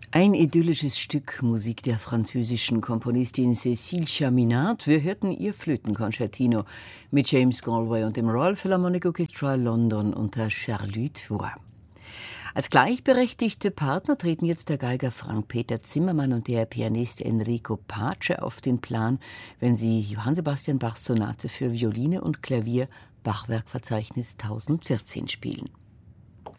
Ein idyllisches Stück Musik der französischen Komponistin Cécile Chaminade. Wir hörten ihr Flötenkonzertino mit James Galway und dem Royal Philharmonic Orchestra London unter Charlotte Roy. Als gleichberechtigte Partner treten jetzt der Geiger Frank-Peter Zimmermann und der Pianist Enrico Pace auf den Plan, wenn sie Johann Sebastian Bachs Sonate für Violine und Klavier Bachwerkverzeichnis 1014 spielen.